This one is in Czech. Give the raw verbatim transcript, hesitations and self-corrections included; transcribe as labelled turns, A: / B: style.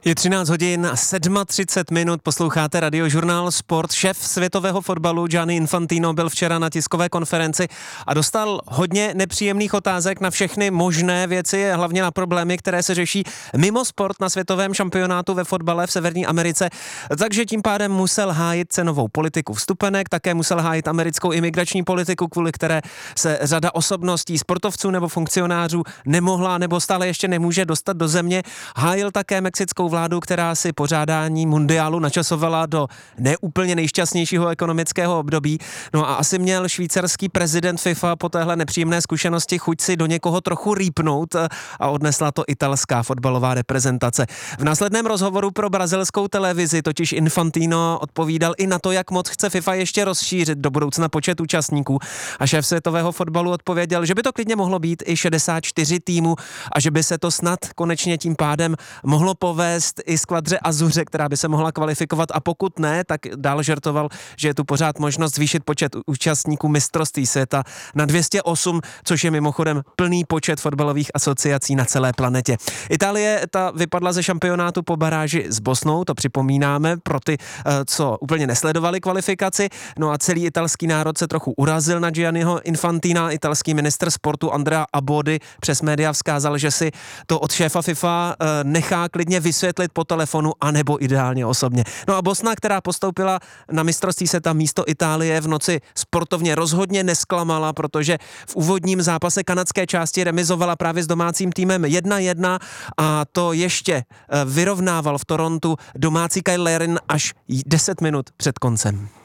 A: Je třináct hodin a třicet sedm minut, posloucháte Radiožurnál Sport. Šéf světového fotbalu Gianni Infantino byl včera na tiskové konferenci a dostal hodně nepříjemných otázek na všechny možné věci, hlavně na problémy, které se řeší mimo sport na světovém šampionátu ve fotbale v Severní Americe. Takže tím pádem musel hájit cenovou politiku vstupenek, také musel hájit americkou imigrační politiku, kvůli které se řada osobností, sportovců nebo funkcionářů nemohla nebo stále ještě nemůže dostat do země. Hájil také mexickou vládu, která si pořádání mundiálu načasovala do neúplně nejšťastnějšího ekonomického období. No a asi měl švýcarský prezident FIFA po téhle nepříjemné zkušenosti chuť si do někoho trochu rýpnout a odnesla to italská fotbalová reprezentace. V následném rozhovoru pro brazilskou televizi totiž Infantino odpovídal i na to, jak moc chce FIFA ještě rozšířit do budoucna počet účastníků, a šéf světového fotbalu odpověděl, že by to klidně mohlo být i šedesát čtyři týmů a že by se to snad konečně tím pádem mohlo povést i skvadře Azuře, která by se mohla kvalifikovat, a pokud ne, tak dál žertoval, že je tu pořád možnost zvýšit počet účastníků mistrovství světa na dvě stě osm, což je mimochodem plný počet fotbalových asociací na celé planetě. Itálie ta vypadla ze šampionátu po baráži s Bosnou, to připomínáme pro ty, co úplně nesledovali kvalifikaci. No a celý italský národ se trochu urazil na Gianniho Infantina. Italský ministr sportu Andrea Abodi přes média vzkázal, že si to od šéfa FIFA nechá klidně vysvětlit po telefonu anebo ideálně osobně. No a Bosna, která postoupila na mistrovství světa místo Itálie, v noci sportovně rozhodně nesklamala, protože v úvodním zápase kanadské části remizovala právě s domácím týmem jedna jedna a to ještě vyrovnával v Torontu domácí Kyle Larin až deset minut před koncem.